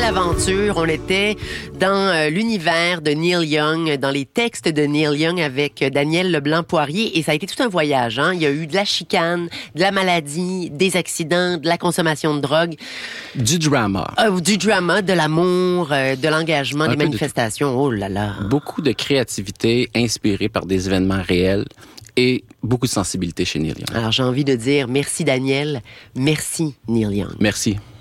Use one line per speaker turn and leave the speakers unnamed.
aventure. On était dans l'univers de Neil Young, dans les textes de Neil Young avec Daniel Leblanc-Poirier. Et ça a été tout un voyage. Hein? Il y a eu de la chicane, de la maladie, des accidents, de la consommation de drogue.
Du drama.
Du drama, de l'amour, de l'engagement, des manifestations. Oh là là.
Beaucoup de créativité inspirée par des événements réels. Et beaucoup de sensibilité chez Neil Young.
Alors, j'ai envie de dire merci Daniel, merci Neil Young.
Merci.